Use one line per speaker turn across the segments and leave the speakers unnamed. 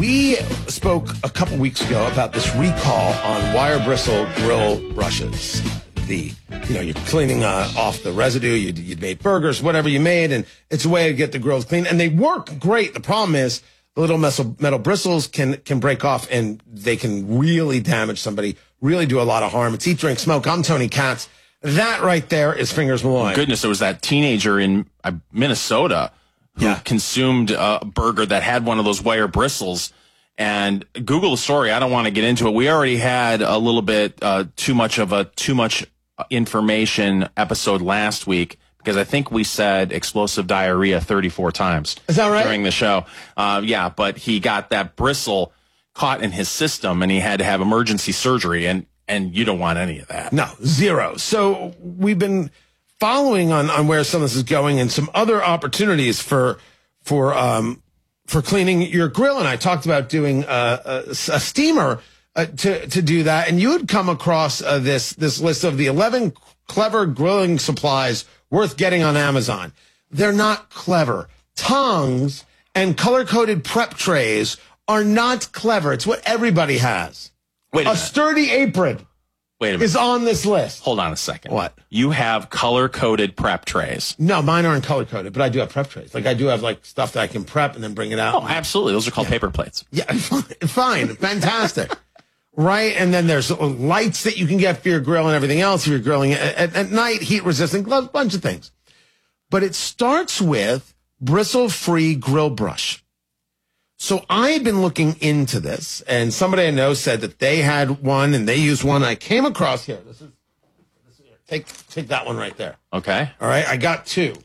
We spoke a couple weeks ago about this recall on wire bristle grill brushes. You're cleaning off the residue. You'd made burgers, whatever you made, and it's a way to get the grills clean. And they work great. The problem is the little metal bristles can break off, and they can really damage somebody, really do a lot of harm. It's Eat, Drink, Smoke. I'm Tony Katz. That right there is Fingers Malloy.
Goodness, there was that teenager in Minnesota who consumed a burger that had one of those wire bristles. And Google the story. I don't want to get into it. We already had a little bit too much information episode last week because I think we said explosive diarrhea 34 times.
Is that right?
During the show. Yeah, but he got that bristle caught in his system and he had to have emergency surgery. And you don't want any of that.
No, zero. So we've been following on where some of this is going and some other opportunities for cleaning your grill. And I talked about doing a steamer to do that. And you had come across this list of the 11 clever grilling supplies worth getting on Amazon. They're not clever. Tongs and color-coded prep trays are not clever. It's what everybody has.
Wait a minute.
Sturdy apron.
Wait a minute.
Is on this list.
Hold on a second.
What?
You have color-coded prep trays.
No, mine aren't color-coded, but I do have prep trays. Like, I do have, stuff that I can prep and then bring it out.
Oh, absolutely. Those are called paper plates.
Yeah, fine. Fantastic. Right? And then there's lights that you can get for your grill and everything else. If you're grilling at night, heat-resistant gloves, bunch of things. But it starts with bristle-free grill brush. So I had been looking into this, and somebody I know said that they had one, and they used one. I came across here. This is take that one right there.
Okay.
All right, I got two.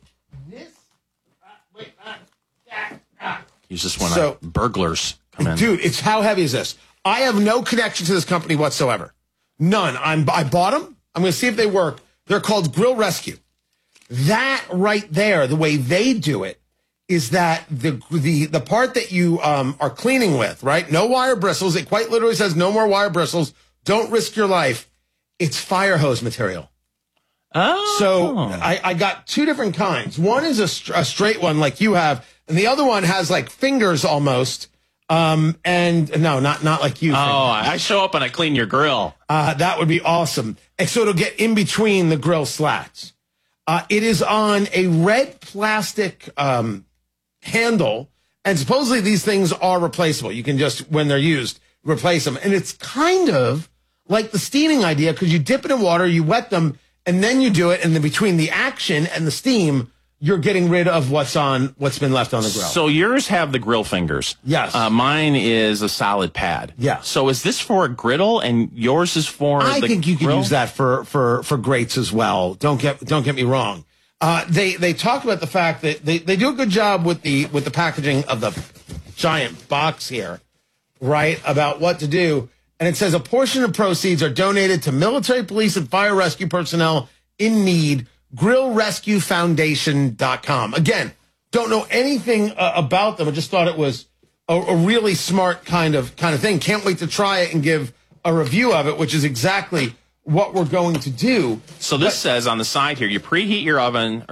Use this one. Burglars come in.
Dude, how heavy is this? I have no connection to this company whatsoever. None. I bought them. I'm going to see if they work. They're called Grill Rescue. That right there, the way they do it, is that the part that you are cleaning with, right? No wire bristles. It quite literally says no more wire bristles. Don't risk your life. It's fire hose material.
Oh.
So I got two different kinds. One is a straight one like you have, and the other one has like fingers almost. And no, not like you.
Oh, I show up and I clean your grill.
That would be awesome. And so it'll get in between the grill slats. It is on a red plastic handle, and supposedly these things are replaceable. You can just, when they're used, replace them. And it's kind of like the steaming idea, because you dip it in water, you wet them, and then you do it, and then between the action and the steam, you're getting rid of what's been left on the grill.
So yours have the grill fingers.
Yes.
Mine is a solid pad.
Yeah.
So is this for a griddle and yours is for
I think you
grill?
could use that for grates as well. Don't get me wrong. They talk about the fact that they do a good job with the packaging of the giant box here, right? About what to do. And it says a portion of proceeds are donated to military, police, and fire rescue personnel in need. GrillRescueFoundation.com. Again, don't know anything about them. I just thought it was a really smart kind of thing. Can't wait to try it and give a review of it, which is exactly what we're going to do.
So this says on the side here, you preheat your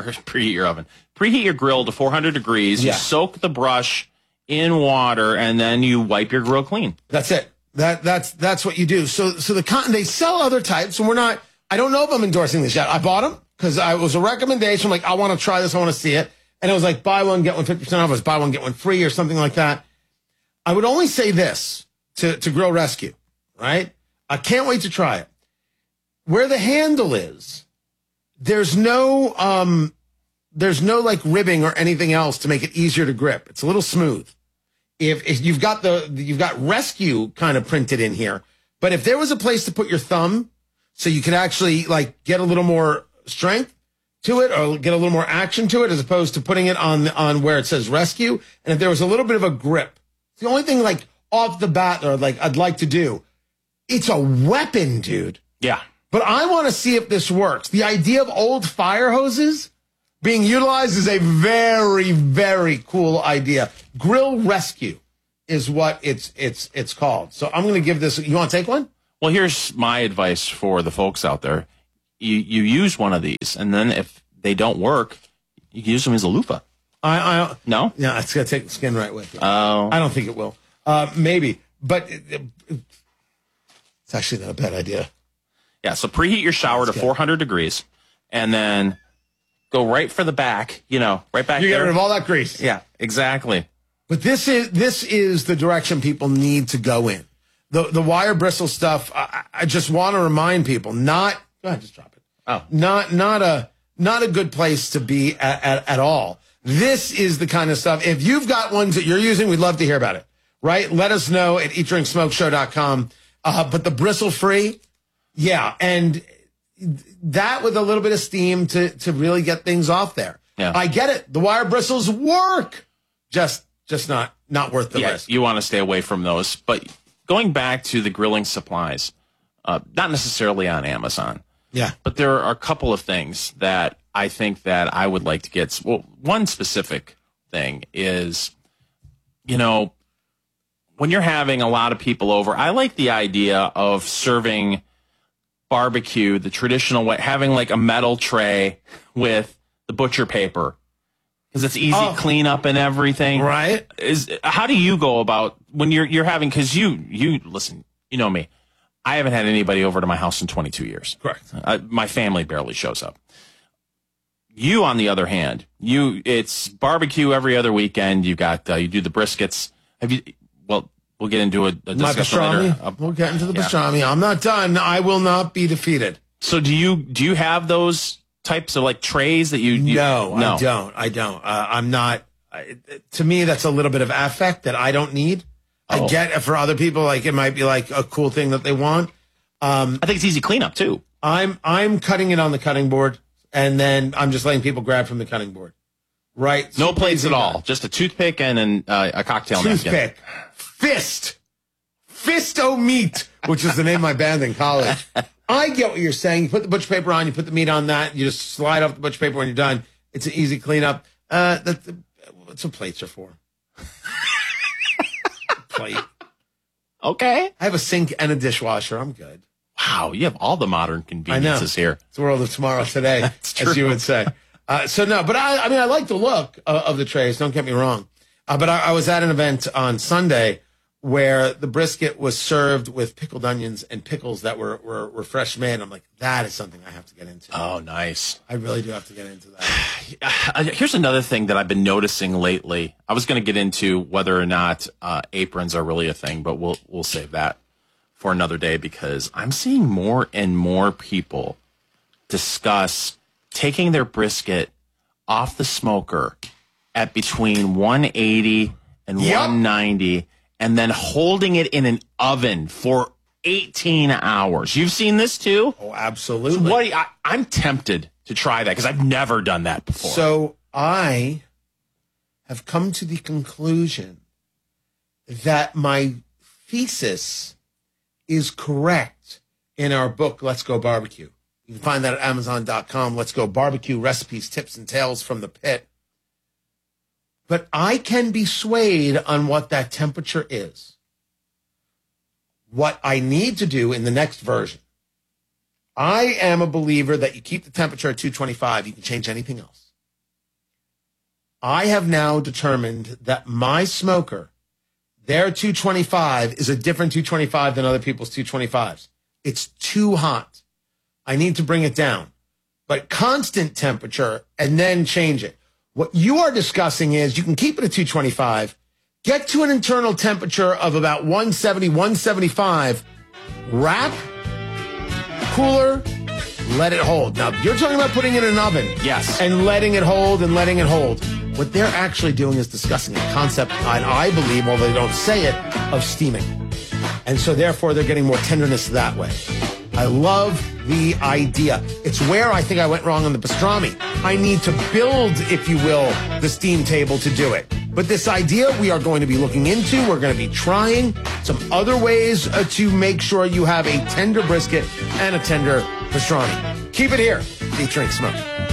grill to 400 degrees.
Yeah.
You soak the brush in water, and then you wipe your grill clean.
That's it. That's what you do. So they sell other types, and I don't know if I'm endorsing this yet. I bought them because it was a recommendation. Like, I want to try this. I want to see it. And it was like, buy one, get one 50% off. It was buy one, get one free or something like that. I would only say this to Grill Rescue, right? I can't wait to try it. Where the handle is, there's no like ribbing or anything else to make it easier to grip. It's a little smooth. If you've got rescue kind of printed in here, but if there was a place to put your thumb so you could actually like get a little more strength to it or get a little more action to it as opposed to putting it on where it says rescue, and if there was a little bit of a grip, it's the only thing like off the bat or like I'd like to do. It's a weapon, dude.
Yeah.
But I want to see if this works. The idea of old fire hoses being utilized is a very, very cool idea. Grill Rescue is what it's called. So I'm going to give this. You want to take one?
Well, here's my advice for the folks out there. You use one of these, and then if they don't work, you can use them as a loofah.
No?
No?
Yeah, it's going to take the skin right with you.
Oh.
I don't think it will. Maybe. But it's actually not a bad idea.
Yeah, so preheat your shower to 400 degrees and then go right for the back, right back
You
there.
get rid of all that grease.
Yeah, exactly.
But this is the direction people need to go in. The wire bristle stuff, I just want to remind people, go ahead, just drop it.
Oh.
Not a good place to be at all. This is the kind of stuff. If you've got ones that you're using, we'd love to hear about it. Right? Let us know at eatdrinksmokeshow.com. But the bristle free, yeah. And that with a little bit of steam to really get things off there.
Yeah.
I get it. The wire bristles work. Just not worth the risk.
You want to stay away from those. But going back to the grilling supplies, not necessarily on Amazon.
Yeah.
But there are a couple of things that I think that I would like to get. Well, one specific thing is, when you're having a lot of people over, I like the idea of serving barbecue the traditional way, having like a metal tray with the butcher paper. Because it's easy cleanup and everything.
Right.
How do you go about when you're having, because you listen, you know me. I haven't had anybody over to my house in 22 years.
Correct.
My family barely shows up. You, on the other hand, it's barbecue every other weekend. You do the briskets. We'll get into a discussion later.
We'll get into the pastrami. I'm not done. I will not be defeated.
So do you have those types of like trays that you?
No, I don't. I'm not. To me, that's a little bit of affect that I don't need. I get it for other people, like it might be like a cool thing that they want.
I think it's easy cleanup too.
I'm cutting it on the cutting board, and then I'm just letting people grab from the cutting board. Right?
No plates at all. Just a toothpick and then a cocktail napkin.
Toothpick. Fisto Meat, which is the name of my band in college. I get what you're saying. You put the butcher paper on, you put the meat on that, you just slide off the butcher paper when you're done. It's an easy cleanup. That's what plates are for. Plate.
Okay.
I have a sink and a dishwasher. I'm good.
Wow, you have all the modern conveniences here.
It's the world of tomorrow today, as you would say. But I like the look of the trays. Don't get me wrong. But I was at an event on Sunday where the brisket was served with pickled onions and pickles that were fresh made. I'm like, that is something I have to get into.
Oh, nice.
I really do have to get into that.
Here's another thing that I've been noticing lately. I was going to get into whether or not aprons are really a thing, but we'll save that for another day because I'm seeing more and more people discuss taking their brisket off the smoker at between 180 and 190 and then holding it in an oven for 18 hours. You've seen this too?
Oh, absolutely.
So I'm tempted to try that because I've never done that before.
So I have come to the conclusion that my thesis is correct in our book, Let's Go Barbecue. You can find that at Amazon.com. Let's Go Barbecue, Recipes, Tips, and Tales from the Pit. But I can be swayed on what that temperature is. What I need to do in the next version, I am a believer that you keep the temperature at 225. You can change anything else. I have now determined that my smoker, their 225 is a different 225 than other people's 225s. It's too hot. I need to bring it down. But constant temperature and then change it. What you are discussing is you can keep it at 225, get to an internal temperature of about 170, 175, wrap, cooler, let it hold. Now, you're talking about putting it in an oven.
Yes.
And letting it hold and letting it hold. What they're actually doing is discussing a concept, and I believe, although they don't say it, of steaming. And so, therefore, they're getting more tenderness that way. I love the idea. It's where I think I went wrong on the pastrami. I need to build, if you will, the steam table to do it. But this idea we are going to be looking into. We're going to be trying some other ways to make sure you have a tender brisket and a tender pastrami. Keep it here. Eat, Drink, Smoke.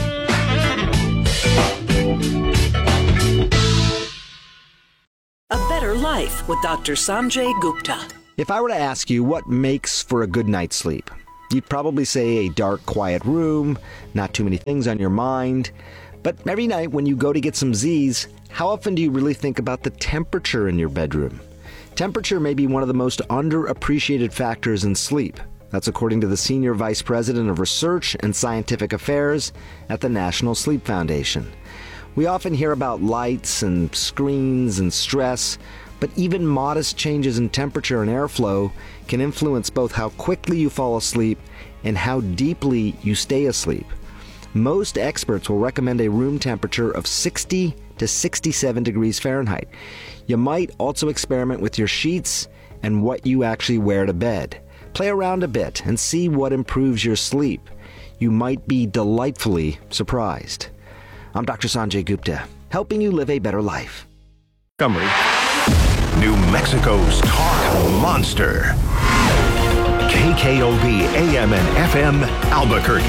A Better Life with Dr. Sanjay Gupta.
If I were to ask you what makes for a good night's sleep, you'd probably say a dark, quiet room, not too many things on your mind. But every night when you go to get some Z's, how often do you really think about the temperature in your bedroom? Temperature may be one of the most underappreciated factors in sleep. That's according to the Senior Vice President of Research and Scientific Affairs at the National Sleep Foundation. We often hear about lights and screens and stress, but even modest changes in temperature and airflow can influence both how quickly you fall asleep and how deeply you stay asleep. Most experts will recommend a room temperature of 60 to 67 degrees Fahrenheit. You might also experiment with your sheets and what you actually wear to bed. Play around a bit and see what improves your sleep. You might be delightfully surprised. I'm Dr. Sanjay Gupta, helping you live a better life.
Montgomery, New Mexico's talk monster. KKOB AM and FM Albuquerque.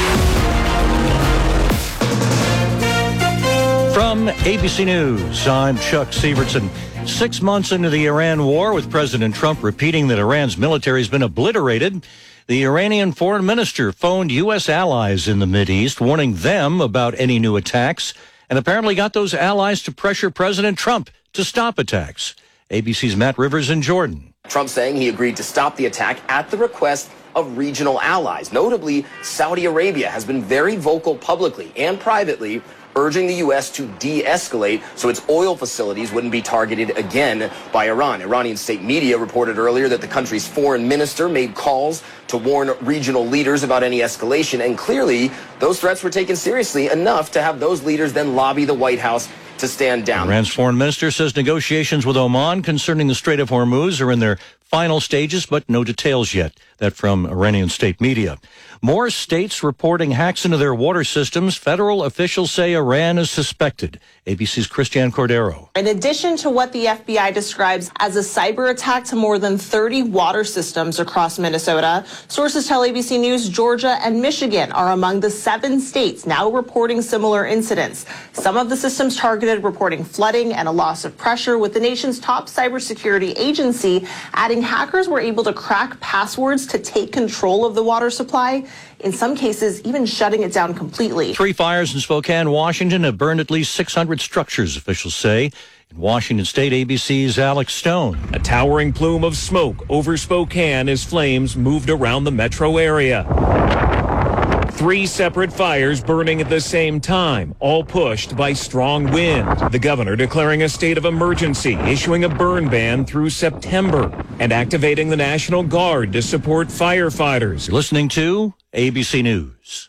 From ABC News, I'm Chuck Severson. 6 months into the Iran war, with President Trump repeating that Iran's military has been obliterated, the Iranian foreign minister phoned U.S. allies in the Mideast, warning them about any new attacks, and apparently got those allies to pressure President Trump to stop attacks. ABC's Matt Rivers in Jordan.
Trump saying he agreed to stop the attack at the request of regional allies. Notably, Saudi Arabia has been very vocal publicly and privately, urging the U.S. to de-escalate so its oil facilities wouldn't be targeted again by Iran. Iranian state media reported earlier that the country's foreign minister made calls to warn regional leaders about any escalation, and clearly those threats were taken seriously enough to have those leaders then lobby the White House to stand down.
Iran's foreign minister says negotiations with Oman concerning the Strait of Hormuz are in their final stages, but no details yet. That from Iranian state media. More states reporting hacks into their water systems. Federal officials say Iran is suspected. ABC's Christiane Cordero.
In addition to what the FBI describes as a cyber attack to more than 30 water systems across Minnesota, sources tell ABC News Georgia and Michigan are among the 7 states now reporting similar incidents. Some of the systems targeted reporting flooding and a loss of pressure, with the nation's top cybersecurity agency adding hackers were able to crack passwords to take control of the water supply, in some cases even shutting it down completely.
3 fires in Spokane, Washington have burned at least 600 structures, officials say. In Washington State, ABC's Alex Stone.
A towering plume of smoke over Spokane as flames moved around the metro area. 3 separate fires burning at the same time, all pushed by strong wind. The governor declaring a state of emergency, issuing a burn ban through September, and activating the National Guard to support firefighters.
You're listening to ABC News.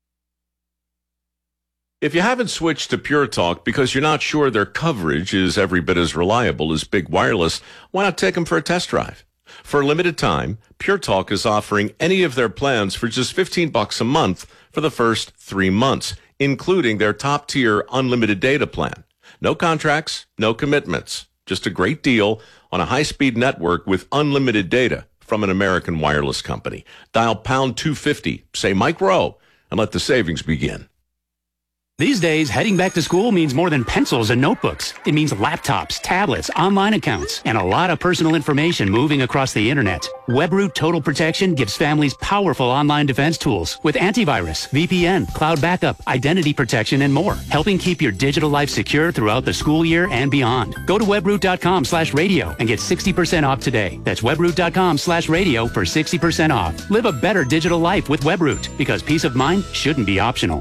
If you haven't switched to Pure Talk because you're not sure their coverage is every bit as reliable as Big Wireless, why not take them for a test drive? For a limited time, Pure Talk is offering any of their plans for just $15 a month for the first 3 months, including their top-tier unlimited data plan. No contracts, no commitments, just a great deal on a high-speed network with unlimited data from an American wireless company. Dial pound 250, say Mike Rowe, and let the savings begin.
These days, heading back to school means more than pencils and notebooks. It means laptops, tablets, online accounts, and a lot of personal information moving across the internet. WebRoot Total Protection gives families powerful online defense tools with antivirus, VPN, cloud backup, identity protection, and more, helping keep your digital life secure throughout the school year and beyond. Go to webroot.com/radio and get 60% off today. That's webroot.com/radio for 60% off. Live a better digital life with WebRoot, because peace of mind shouldn't be optional.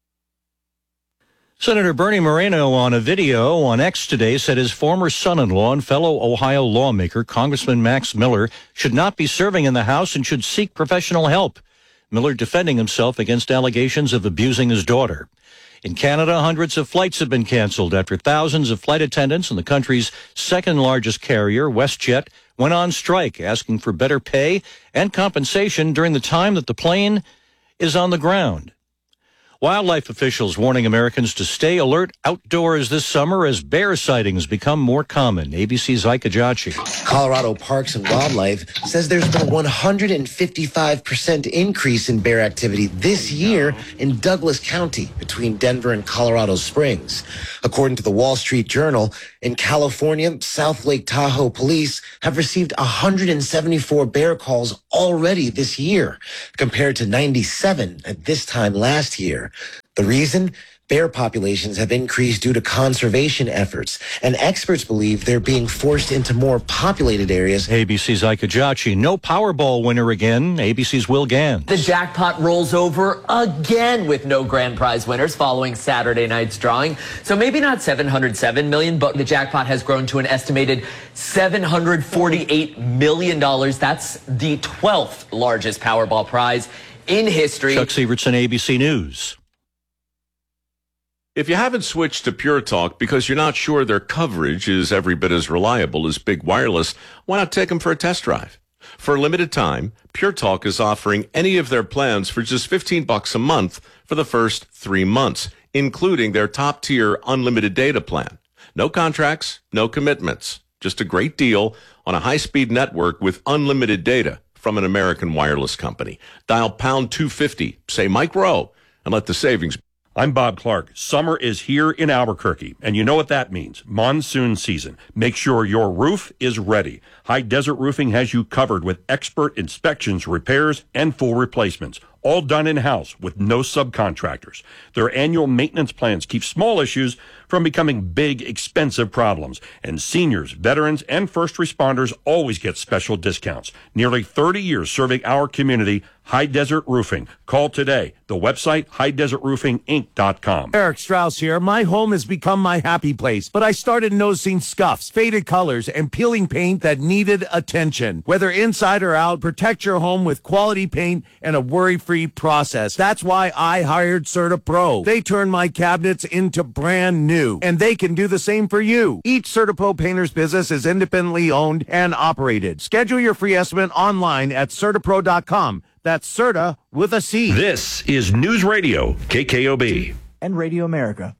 Senator Bernie Moreno, on a video on X today, said his former son-in-law and fellow Ohio lawmaker, Congressman Max Miller, should not be serving in the House and should seek professional help. Miller defending himself against allegations of abusing his daughter. In Canada, hundreds of flights have been canceled after thousands of flight attendants in the country's second-largest carrier, WestJet, went on strike, asking for better pay and compensation during the time that the plane is on the ground. Wildlife officials warning Americans to stay alert outdoors this summer as bear sightings become more common. ABC's Ike Ajachi.
Colorado Parks and Wildlife says there's been a 155% increase in bear activity this year in Douglas County between Denver and Colorado Springs. According to the Wall Street Journal, in California, South Lake Tahoe police have received 174 bear calls already this year, compared to 97 at this time last year. The reason? Bear populations have increased due to conservation efforts, and experts believe they're being forced into more populated areas.
ABC's Ika Jachi, no Powerball winner again. ABC's Will Gans.
The jackpot rolls over again with no grand prize winners following Saturday night's drawing. So maybe not $707 million, but the jackpot has grown to an estimated $748 million. That's the 12th largest Powerball prize in history.
Chuck Sievertson, ABC News.
If you haven't switched to Pure Talk because you're not sure their coverage is every bit as reliable as Big Wireless, why not take them for a test drive? For a limited time, Pure Talk is offering any of their plans for just $15 a month for the first 3 months, including their top-tier unlimited data plan. No contracts, no commitments. Just a great deal on a high-speed network with unlimited data from an American wireless company. Dial pound 250, say Mike Rowe, and let the savings.
I'm Bob Clark. Summer is here in Albuquerque, and you know what that means. Monsoon season. Make sure your roof is ready. High Desert Roofing has you covered with expert inspections, repairs, and full replacements. All done in-house with no subcontractors. Their annual maintenance plans keep small issues from becoming big, expensive problems. And seniors, veterans, and first responders always get special discounts. Nearly 30 years serving our community. High Desert Roofing. Call today. The website, highdesertroofinginc.com.
Eric Strauss here. My home has become my happy place, but I started noticing scuffs, faded colors, and peeling paint that needed attention. Whether inside or out, protect your home with quality paint and a worry-free process. That's why I hired CertaPro. They turn my cabinets into brand new, and they can do the same for you. Each CertaPro painter's business is independently owned and operated. Schedule your free estimate online at CertaPro.com. That's Certa with a C.
This is News Radio, KKOB.
And Radio America.